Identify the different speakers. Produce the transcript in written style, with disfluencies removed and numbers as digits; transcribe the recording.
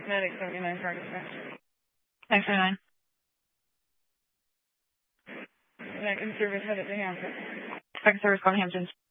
Speaker 1: Medic 79 Target.
Speaker 2: X-39.
Speaker 1: Medic in service headed to Hampton.
Speaker 2: Second service going to Hamptons.